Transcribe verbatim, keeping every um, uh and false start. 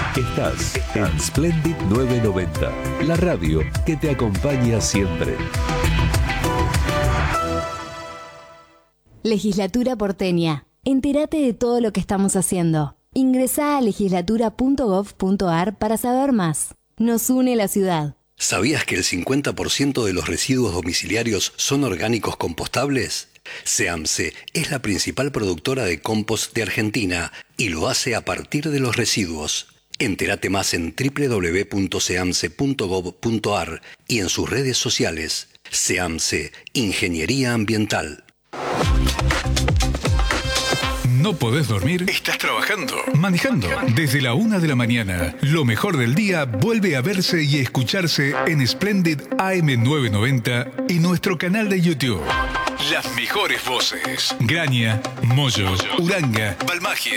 Estás en Splendid novecientos noventa, la radio que te acompaña siempre. Legislatura porteña. Entérate de todo lo que estamos haciendo. Ingresá a legislatura punto gov punto ar para saber más. Nos une la ciudad. ¿Sabías que el cincuenta por ciento de los residuos domiciliarios son orgánicos compostables? SEAMSE es la principal productora de compost de Argentina y lo hace a partir de los residuos. Entérate más en doble u doble u doble u punto seamse punto gov punto ar y en sus redes sociales. SEAMSE, Ingeniería Ambiental. ¿No podés dormir? ¿Estás trabajando? ¿Manejando? Desde la una de la mañana, lo mejor del día vuelve a verse y escucharse en Splendid A M novecientos noventa y nuestro canal de YouTube. Las mejores voces. Graña, Moyo, Uranga, Balmagia.